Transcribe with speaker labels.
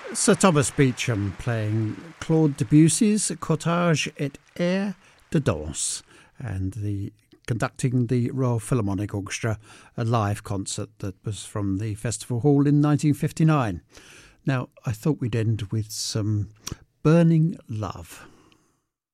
Speaker 1: Sir Thomas Beecham playing Claude Debussy's Cortège et Air de Danse, and conducting the Royal Philharmonic Orchestra, a live concert that was from the Festival Hall in 1959. Now, I thought we'd end with some Burning Love.